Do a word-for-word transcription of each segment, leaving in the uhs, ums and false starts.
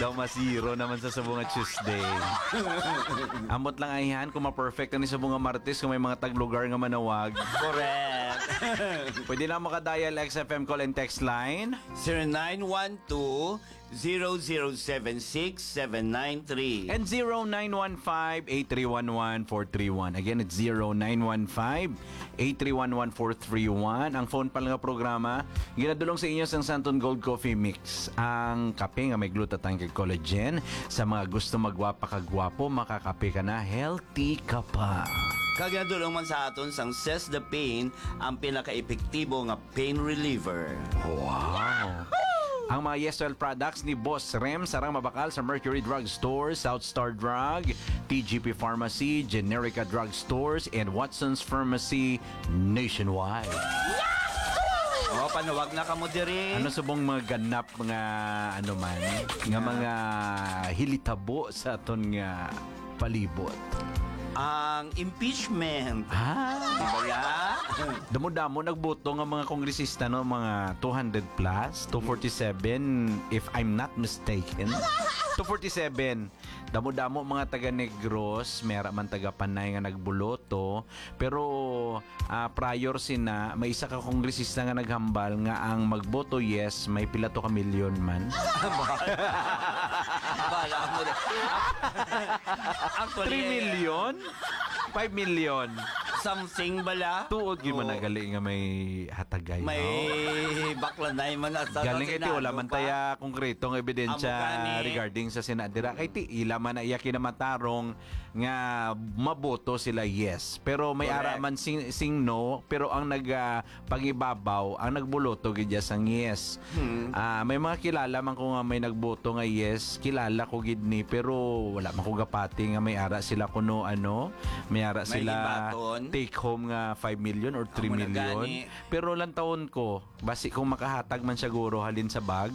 Daw masiro naman sa sabunga Tuesday. Amot lang ayan kung ma-perfect ni sabunga Martes kung may mga taglugar nga manawag. Correct. Pwede na makadial X F M call and text line. zero nine one two, zero zero seven six, seven nine three. And zero nine one five, eight three one one, four three one. Again, it's zero nine one five, eight three one one, four three one. Ang phone pala nga programa, ginadulong sa inyo sa Santon Gold Coffee Mix. Ang kape nga may glutathione kag collagen. Sa mga gusto magwapa kagwapo, makakape ka na, healthy ka pa. Kagadulong man sa aton sang Says the Pain, ang pinaka-epektibo nga pain reliever. Wow! Ang mga Yes Oil products ni Boss Rem sarang mabakal sa Mercury Drug Stores, South Star Drug, T G P Pharmacy, Generica Drug Stores, and Watson's Pharmacy nationwide. Oh, panawag na ka mo diri. Ano subong mga ganap mga ano man, nga mga hilitabo sa aton nga palibot. Ang impeachment. Ah, Bala? damo-damo nagboto nga mga kongresista no, mga two hundred plus, two forty-seven if I'm not mistaken. two forty-seven. Damo-damo mga taga Negros, mera man taga Panay nga nagbuloto, pero uh, prior sina may isa ka kongresista nga naghambal nga ang magboto yes, may pila to ka milyon man. Bala mo. Actually, three million? five million? something bala. Tuod gyud man Oo. nagali nga may hatagay. May no? baklanay man at sa Galing kay ti Senado wala man pa. taya konkretong ebidensya Amo gani. regarding sa Senadira. Kay ti ila man na iya kinamatarong nga maboto sila yes. Pero may Correct. ara man sing, sing no, pero ang nag uh, pangibabaw, ang nagbuloto gid sang yes. Hmm. Ah, may mga kilala man ko nga may nagboto nga yes, kilala ko gid ni pero wala man ko gapati nga may ara sila kuno ano, may ara May sila ibaton. take home nga five million or three Amo na million. gani. Pero lang taon ko, basi kung makahatag man siya guro halin sa bag.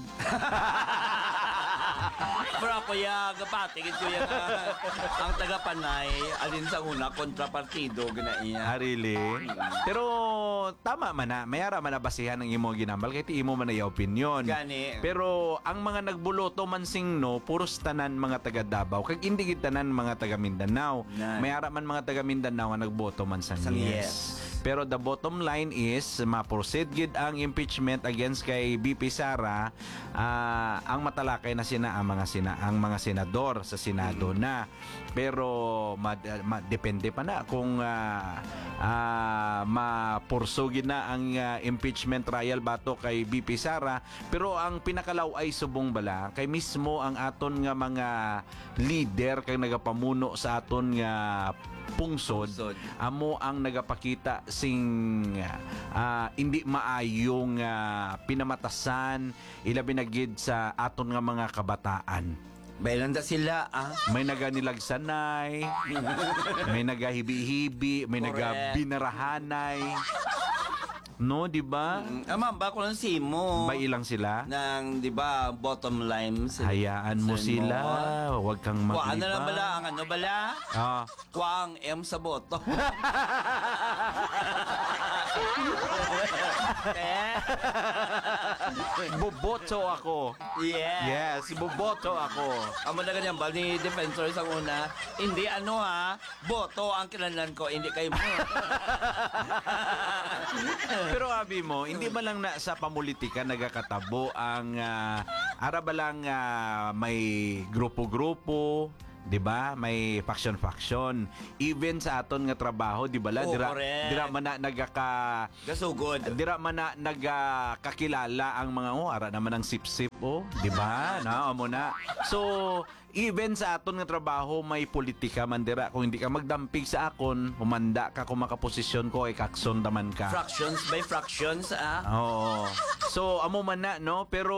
Pero ako ya gapati gid ko ya nga ang taga Panay alin sa una kontrapartido gina iya. Ah, really? Pero tama man na, may ara man na basihan ng imo ginambal kay ti imo man na iya opinion. Gani. Pero ang mga nagbuloto man sing no, puros tanan mga taga Davao, kag hindi gid tanan mga taga Mindanao. Nan. May ara man mga taga Mindanao nga nagboto man sang, Sang yes. yes. Pero the bottom line is ma-proceed gid ang impeachment against kay B P Sara. Ah, ang matalakay na sina ang mga sina ang mga senador sa Senado na. Pero ma, ma- depende pa na kung ah, ah, mapursugid na ang ah, impeachment trial bato kay B P Sara. Pero ang pinakalaw ay subong bala kay mismo ang aton nga mga leader kay nagapamuno sa aton nga pungsod, Pungsod. amo ang nagapakita sing ah, hindi maayong ah, pinamatasan ilabi na gid sa aton nga mga kabataan. Bailanda sila ah. May naganilagsanay, may nagahibi-hibi, may Correct. nagabinarahanay. No, di ba? Mm, Ama, ba ko lang si mo. Ba ilang sila? Nang, di ba, bottom line. sa- Hayaan mo sa- sila. Huwag kang Kuhaan na lang bala, magliba. ang ano bala? Ah. Kuang M sa boto. eh? Boboto ako. Yeah. Yes, boboto ako. Amo na ganyan ba ni Defensor sa una? Hindi ano ha, boto ang kilanlan ko, hindi kayo mo. Pero abi mo, hindi ba lang na sa pamulitika nagakatabo ang uh, ara ba lang ah, may grupo-grupo, 'di ba? May faction-faction. Even sa aton nga trabaho, 'di ba la? Oh, Dira correct. dira man na nagaka Gasugod. dira man na nagakakilala ang mga oh, ara naman ang sip-sip oh, 'di ba? Na amo na. So, even sa aton nga trabaho may politika man dira. Kung hindi ka magdampig sa akon, humanda ka kung makaposisyon ko ay kakson taman ka. Fractions by fractions ah. Oo. So, amo man na, no? Pero,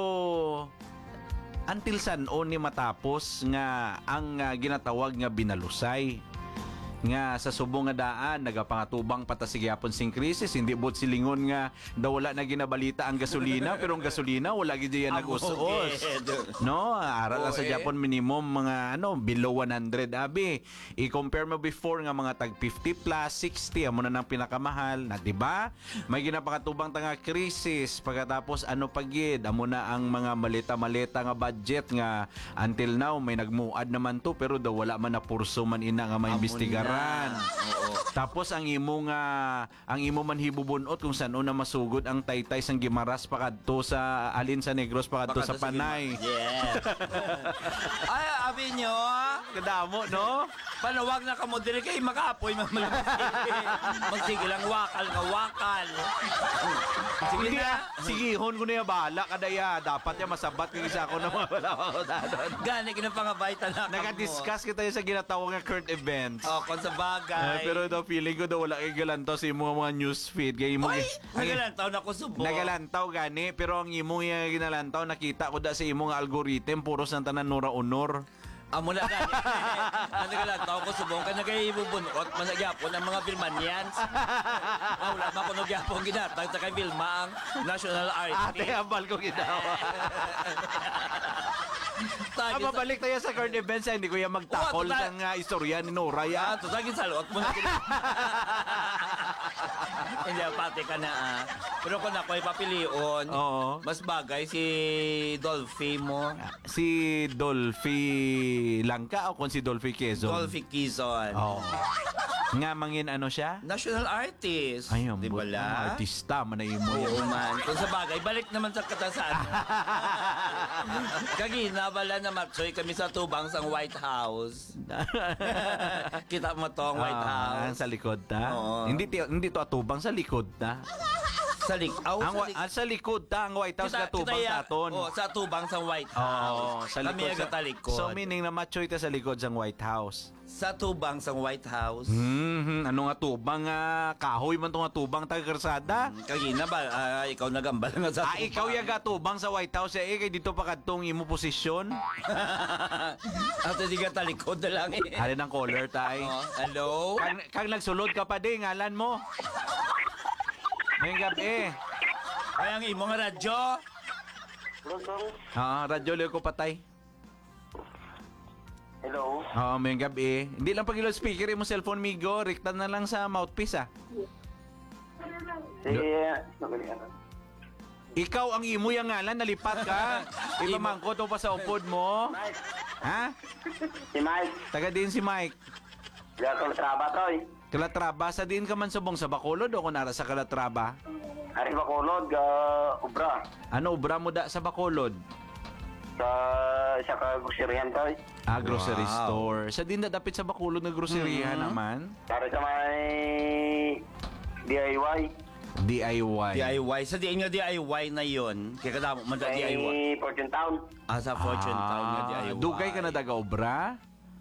until san o ni matapos nga ang uh, ginatawag nga binalusay. nga sa subong nga daan nagapangatubang pata si gyapon sing krisis, hindi bot silingon nga daw wala na ginabalita ang gasolina pero ang gasolina wala gid yan nag-us-us. No, aral lang sa Okay. Japan minimum mga ano below one hundred abi. I-compare mo before nga mga tag fifty plus sixty amo na nang pinakamahal na, di ba? May ginapakatubang tanga krisis pagkatapos ano pagid amo na ang mga maleta-maleta nga budget nga until now may nagmuad naman to pero daw wala man na purso man ina nga maimbestigaran. Oo. Tapos ang imo nga ang imo man hibubunot kung saan una masugod ang taytay sang Gimaras pakadto sa alin sa Negros pakadto Baka sa to sige, Panay. Yes. Ay, abi nyo, Kadamo, no? panawag na kamo diri kay makapoy mamalagsige. Magsige lang wakal nga wakal. Sige Hindi na. ah, sigihon ko niya bala kadaya. Dapat ya masabat kay isa ko na mga wala ko dadon. Gani kinapangabay talaga mo. Naka-discuss kita sa ginatawag nga current events. Oh, kung sa Ah, bagay. pero daw feeling ko daw wala kay galantaw sa imo mga news feed kay imo. Oy, nagalantaw na ko subo. Nagalantaw gani pero ang imo nga ginalantaw nakita ko da sa imo nga algorithm puro sa tanan nura honor. Amo na gani. Nagalantaw ko subong ka nagaibubunot managyapon ang mga Vilmanians. Ah, wala ba ko nagyapon ginatag sa kay Vilma ang national Ate artist. ambal ko ginawa. Ah, Tagi sa- babalik tayo sa current events ah. Hindi ko yan magtakol Oo, total- sa nga istorya ni Nora Ah, ya. to tagi sa luot mo na kina. Hindi pati ka na ah. Pero kung ako papilion, Oo. mas bagay si Dolphy mo. Si Dolphy Langka o kung si Dolphy Quezon? Dolphy Quezon. Oo. Nga mangin ano siya? National artist. Ayun, Di ba buti la? ang artista man na imo Oo yan. man. Kung sa bagay, balik naman sa katasan. Kagina, bala na matsoy kami sa tubang sang White House. Kita mo to ang White Ah, House. sa likod ta. Oo. Hindi ti- hindi to atubang sa likod ta. Sa lik. Oh, Ang sa wa- lik. ah, sa likod ta ang White House Kita- na tubang kita sa ya- aton. Oh, sa tubang sa White Oo, House. sa Kami likod ang katalikod. So meaning na matchoy ta sa likod sang White House. Sa tubang sa White House. Hmm, ano nga tubang nga kahoy man to nga tubang taga karsada? Kagina ba, ah, ikaw nagambal nga sa Ah, ikaw yaga tubang sa White House eh kay dito pa kadtong imo posisyon. At hindi ka talikod na lang eh. Alin ang color tay? Oh, hello? Kag, kag nagsulod ka pa di ngalan mo. Ngayong gabi. Ay, ang imo nga radyo. Ah, radyo leo ko patay. Hello. Oo, may gabi. Hindi lang pag speaker mo cellphone migo, riktan na lang sa mouthpiece ah. Si... ano? Ikaw ang imo yang ngalan, nalipat ka. Ipamangkot mo pa sa upod mo. Mike. Ha? Si Mike. Taga din si Mike. Diyan ko traba to eh. Kalatraba, sa din ka man subong sa Bacolod o kunara sa Kalatraba? Ari Bacolod, uh, Ubra. Ano, ubra mo da sa Bacolod? Sa isa ka groceryan to eh. Ah, grocery Wow. store. Sa din na dapit sa Bacolod na groceryhan Mhm. naman. Para sa may D I Y. D I Y. D I Y. Sa diin nga D I Y na yon. Kaya kadamo man da D I Y. May Fortune Town. Ah, sa Fortune Town nga D I Y. Dugay ka na daga obra?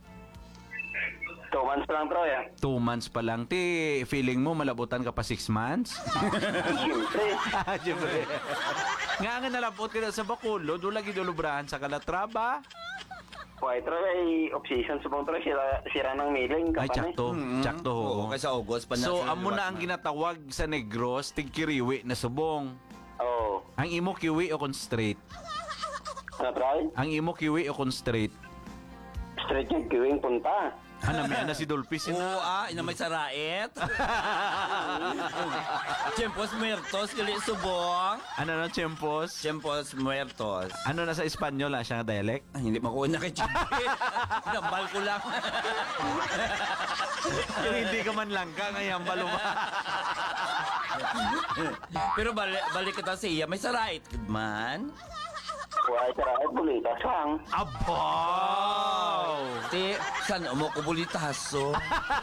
Two months lang bro ya. Two months pa lang. Ti, feeling mo malabutan ka pa six months? Siyempre. Ah, siyempre. Nga nga nalabot ka na sa Bacolod, wala gidulubrahan sa Kalatraba. Why tro ay obsession subong tro sira sira ng mailing Ay, kapane. tsakto. Mm-mm. Tsakto ho. Oo, kaysa August pa na. So, sila amo na liwat ang ginatawag sa Negros, tigkiriwi na subong. Oh. Ang imo kiwi o kon straight? Ano try? Ang imo kiwi o kon straight? Straight yung queuing punta. Ano, may ana si Dolphy Oo, sina. ah, ina may saraet. Tiempos muertos, gali subong. Ano na, Chempos? Tiempos muertos. Ano na sa Espanyol, ah, siya nga dialect? Ay, hindi makuha na kay Chimpi. Nambal ko lang. Yung hindi ka man lang ka, ngayon baluma. Pero balik, balik kita sa iya, may saraet good man. Why tro ay bulita sang. Abaw! Ti, san mo ko bulitaso.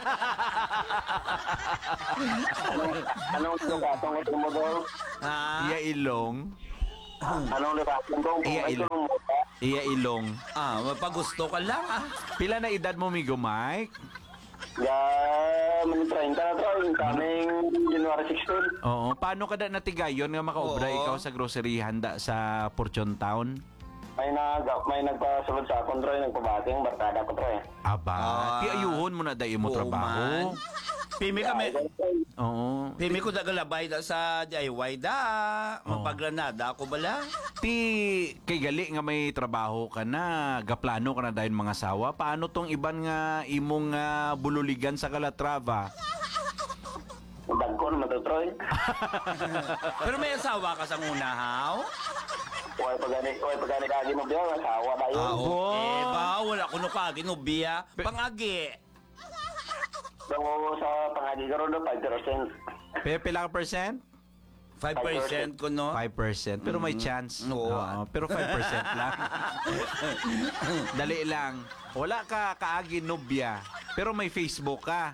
Anong lukatong ito mo daw? Ha? Iya ilong. Anong lukatong ko? Iya, Ay, ilo. tulong mo ba? Iya ilong. Ah, mapagusto ka lang ah. Pila na edad mo, Migo Mike? Ya, man treinta na tro. Kaming January sixteen. Oo. Paano ka da natigayon nga makaobra Oo. ikaw sa grocery handa sa Fortune Town? may nag may nagpasulod sa akong Troy, nagpabati ang barkada ko Troy. Aba, Ah. ti ayuhon mo na dahil mo Oo, trabaho. man. Pimi kami. Oo. Pimi ko nagalabay da sa D I Y da. Mapaglanada ako bala. Ti kay gali nga may trabaho ka na, gaplano ka na dahil mga sawa. Paano tong iban nga imong ah, bululigan sa Calatrava? Dagko naman to Troy. Pero may asawa ka sa unahaw? Huwag pagani, huwag pagani kagi mo biya, asawa ba yun? Ah, Abo. okay ba? Wala ko no kagi no biya. Pangagi. Dango sa pangagi ko ron, five percent. Pe pila ka percent? five percent ko no. five percent. Pero may chance. Oo. Oo, pero five percent lang. Dali lang. Wala ka kaagi nobya, pero may Facebook ka.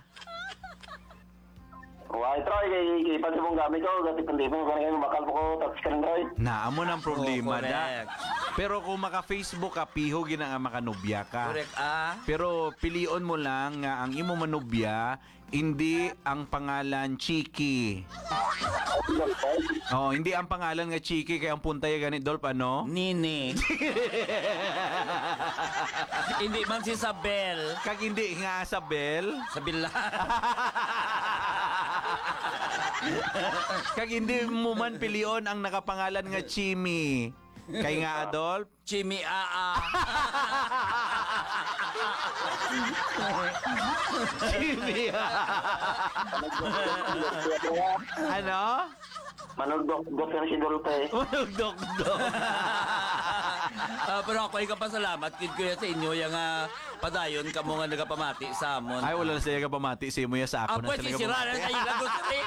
Huwag Troy, kay kipan sa mong gamit ko, gati kundi mo, kung kayo bakal po ko, tapos ka ng Troy. Naamo ng problema Oo, da. correct. Pero kung maka-Facebook ka, piho gina nga makanobya ka. Correct ah. Pero pilion mo lang nga ang imo manubya hindi ang pangalan Chiki. Oh, hindi ang pangalan nga Chiki kay ang puntay ganit Dolp ano? Nini. Hindi man si Sabel. Kag hindi nga sa Bel. Sabila. Kag hindi mo man pilion ang nakapangalan nga Chimi. Kay nga Adolf. Chimi Aa. Chimi. Ano? Manugdok-dok yan si Dolpe. Unog-dok-dok. Ah, pero ako ay kapasalamat kid ko yan sa inyo yung ah, padayon ka mo nga nagapamati sa amon. Ay, wala na siya kapamati. Si mo ya sa ako Ah, na pues sila sisira na kapamati. sa ilang gusto eh.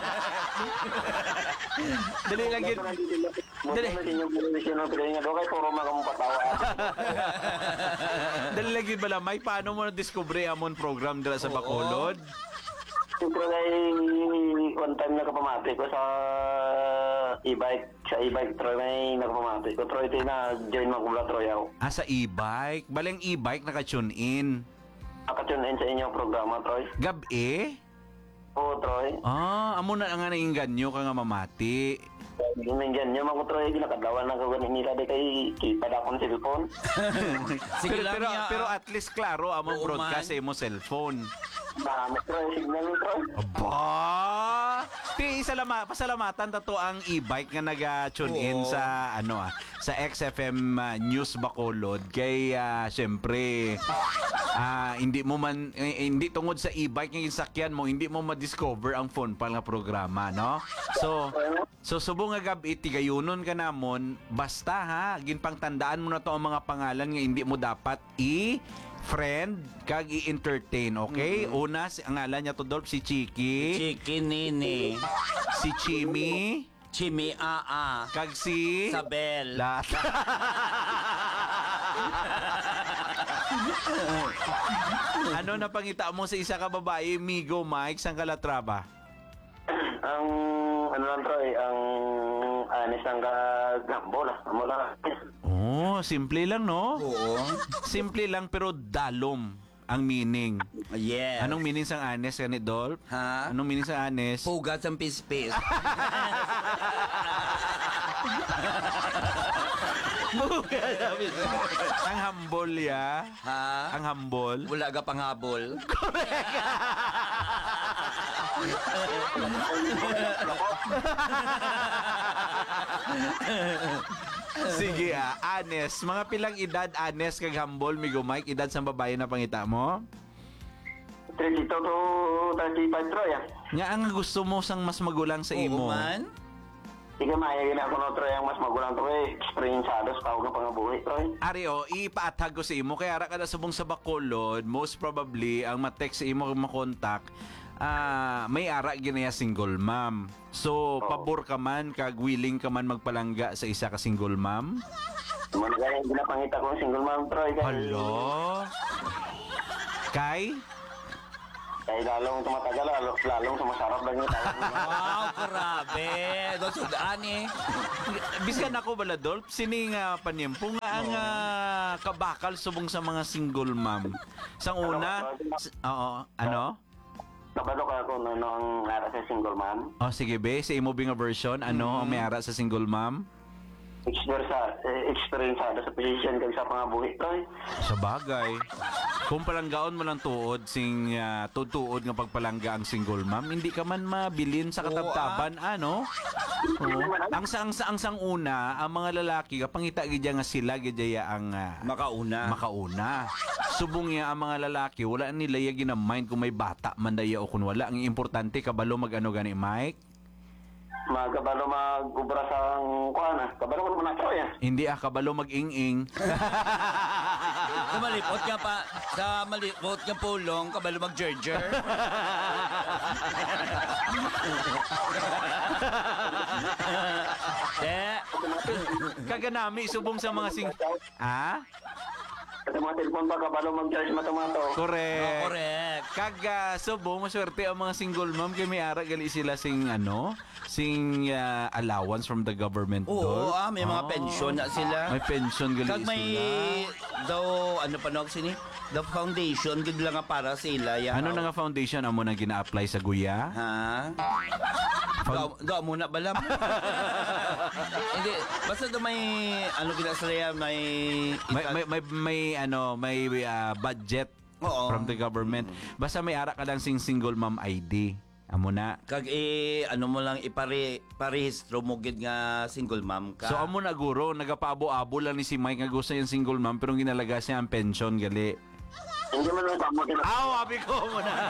Dali lang yun. Dali. Dali. Dali. Puro mga mapatawa. Dali lang yun bala, may paano mo na-discover amon program dala sa Bacolod? Siyempre kay one time nakapamati ko sa e-bike. Sa e-bike, Troy, may nakapamati ko. Troy, ito na join mo ko Troy ako. Ah, sa e-bike. Balang e-bike naka-tune in. Nakatune in sa inyong programa, Troy. Gabi? Oo, Troy. Ah, amo na nga nainganyo ka nga mamati. Mingan nyo, mga Troy, ginakadawan na kaganin nila di kay kipad akong cellphone. Sige Pero, lang pero, niya. pero at least klaro among Oo, broadcast man. sa imo cellphone. Dami, Troy, signal ni Troy. Aba! Ti salama, pasalamatan tato ang e-bike nga naga-tune in Oo. sa ano ah, sa X F M ah, News Bacolod kay ah, syempre ah, hindi mo man eh, hindi tungod sa e-bike nga sakyan mo hindi mo ma-discover ang phone pa nga programa no. So so subo nga gabi tigayunon ka namon basta ha ginpang tandaan mo na to ang mga pangalan nga hindi mo dapat i friend kag i-entertain, okay? Una, si, ang ngalan niya to Dolph, si Chiki, Chiki Nini. si Chimi, Chimi Aa. kag si Sabel. lahat. Ano na pangita mo sa isa ka babae, Migo Mike, sang Calatrava? Ang, ano lang, Troy, ang anis ng kagambo na. Amo lang. Oh, simple lang, no? Oo. Simple lang pero dalom ang meaning. Yes. Anong meaning sang anes kanit Dolph? Ha? Anong meaning sa anes? Pugat ang pispis. Ang humble ya. Ha? Ang humble. Wala ka panghabol. Sige ah, Anes. Mga pilang edad, Anes, kag humble, Migo Mike, edad sa babae na pangita mo? thirty-two to thirty-five, Troy, ah. Nga ang gusto mo sang mas magulang sa imo. Oo man. Sige, mayagin ako no, Troy, ang mas magulang, Troy. Experienceados, tawag ng pangabuhi, Troy. Ari o, ipaatag ko sa imo. Kaya ara ka na subong sa Bacolod, most probably, ang ma-text sa imo, makontak, ah may ara ginaya single mom. So, pabor ka man, kag willing ka man magpalangga sa isa ka single mom? Mga kaya ginapangita ko ang single mom, Troy. Kay, Hello? Kay? Kaya lalong tumatagal, lalong, lalong sumasarap lang yung tawag mo. Wow, grabe. Doon sudaan eh. Biskan ako bala, Dolph, sining uh, panyempo nga ang ah, kabakal subong sa mga single mom. Sang una, s- oo, ano? Nakado ka ako no, no, ang ara sa single mom. Oh, sige be, sa imo bing version, ano ang may ara sa single mom? experience eh, experience sa position kag sa pangabuhi Troy. Sa bagay. Kung palanggaon mo lang tuod sing uh, tutuod nga pagpalangga ang single mom, hindi ka man mabilin sa katabtaban ano? Oo. Ang sang ang sang una, ang mga lalaki kapangita gidya nga sila gidya ang ah, Makauna. makauna. Subong niya ang mga lalaki, wala nila ya ginamind kung may bata man daya o kung wala. Ang importante kabalo magano gani Mike. Magkabalo magubra sa kuan ah. Kabalo ko na Troy ah. Hindi ah kabalo mag-ing-ing. Sa malipot ka pa, sa malipot ka pulong, kabalo mag-jerjer. Eh, Kaganami subong sa mga sing Ah? Kasi mga cellphone pa kabalo mag-charge matomato. oh, Correct. correct. Kaga subong maswerte ang mga single mom kay may ara gali sila sing ano, sing ah, allowance from the government Oo, dol. ah, may mga Oh. pension na sila. May pension gali Kag may sila. daw ano pa no sini? The foundation gid lang nga para sila ya. Ano na nga foundation amo na gina-apply sa Guya? Ha? Gaw, gaw muna bala mo. Hindi, basta daw may ano gina sila may May may may, may ano, may ah, budget Oo. from the government. Basta may ara ka lang sing single mom I D. Amo na. kag eh, ano mo lang ipare parehistro mo gid nga single mom ka. So amo na guro, nagapaabo-abo lang ni si Mike nga gusto yung single mom pero ginalaga siya ang pension gali. Hindi man lang kamo kina. Aw, abi ko mo na.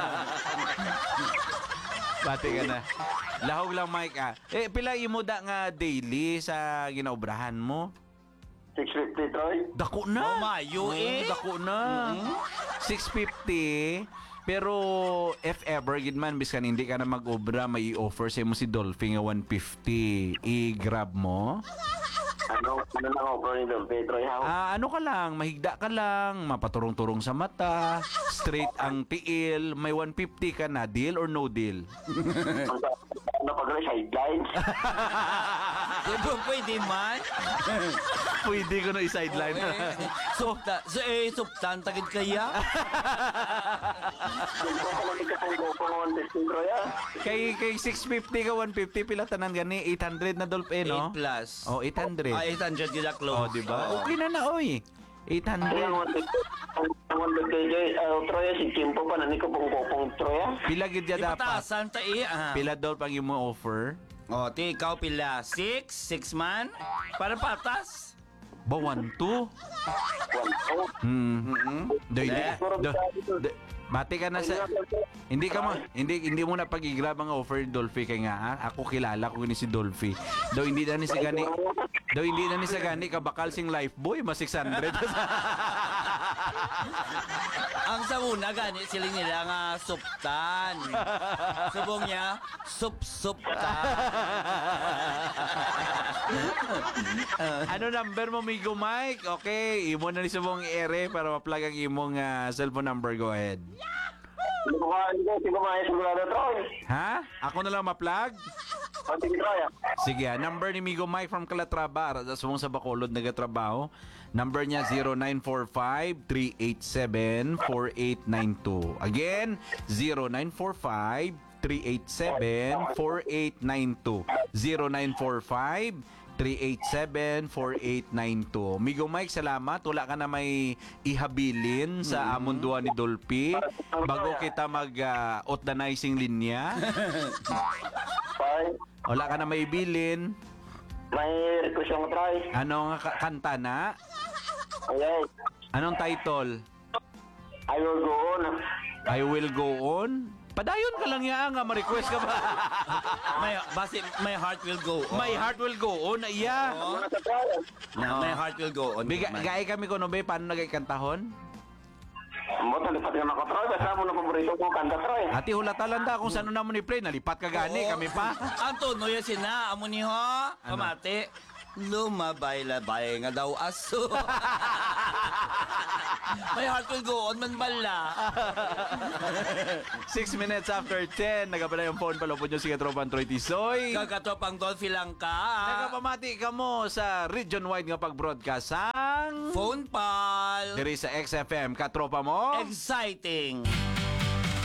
Bati ka na. Lahog lang Mike ah. Eh pila imo da nga daily sa ginaobrahan mo? six fifty Troy. Dako na. Oh, Mayo, eh. Dako na. six fifty. Pero if ever gid man biskan hindi ka na mag-obra, may i-offer sa mo si Dolphy nga one fifty. I-grab mo. Ano ano lang ako ni Don Pedro ha. Ah, ano ka lang, mahigda ka lang, mapaturong-turong sa mata, straight ang tiil, may one fifty ka na, deal or no deal? Ano pag sideline. Di ba pwede man? Pwede ko na i-sideline. Supta, so eh, suptan tagid kaya? Yung ko pala ni kapong go ko one fifty Troy ah. kay kay six fifty ka one fifty pila tanan gani eight hundred na Dolphy no? eight plus. Oh, eight hundred. Ah, eight hundred gid Oh, close. di ba? Okay na na oy. eight hundred. Kaya one fifty. Ang one fifty Joy, ah, Troy si Kimpo pa na ni kapong kopong Troy ah. Pila gid ya dapat? Ipatasan ta eh. ah. Pila daw pang imo offer? Oh, ti ikaw pila? Six? Six man? Para patas? Ba one two? One oh. Hmm. Doy, Eh. do, do, bati ka na sa hindi ka mo hindi hindi mo na pag-i-grab ang offer Dolphy kay nga ah, ako kilala ko ni si Dolphy. Daw hindi na ni sa gani. Daw hindi na ni sa gani kabakal sing life boy mas six hundred. Ang sa una gani siling nila nga suptan. Subong niya, sup-suptan. Ano number mo Migo Mike? Okay, imo na ni subong ere para ma-plug ang imong ah, cellphone number. Go ahead. Hindi ko ka, hindi ko, hindi ko maayos sigurado Troy. Ha? Ako na lang ma-plug? O, sige Troy ah. Sige, ah, number ni Migo Mike from Calatrava. Sa sumong sa Bacolod nagatrabaho. Number niya zero nine four five, three eight seven, four eight nine two. Again, zero nine four five, three eight seven, four eight nine two. zero nine four five, three eight seven, four eight nine two. Migo Mike, salamat. Wala ka na may ihabilin sa amon duha ni Dolphy bago kita mag-organizing linya. Bye. Wala ka na may ibilin. May request yung Troy. Ano nga ka- kanta na? Okay. Anong title? I will go on. I will go on? Padayon ka lang ya nga, ma-request ka ba? My, basi, my heart will go on. My heart will go on, iya. Ano sa Troy? Na, my heart will go on. Biga, man. gaya kami ko no be, paano nagkantahon? Mo talipat ka na ko Troy. Basta mo na paborito ko kanta Troy. Ati hulatalan da kung saan na mo ni play, nalipat ka gani, Oo. kami pa. Ang tono yan sina, amo ni ho, pamati. Lumabay-labay nga daw aso. My heart will go on man bala. Six minutes after ten, nagapala yung phone palupod nyo si Katropan Troy Tisoy. Kagkatropang Dolphy lang ka. Nagapamati ka mo sa region-wide nga pag-broadcast sang... Phone pal. Diri sa X F M, katropa mo. Exciting.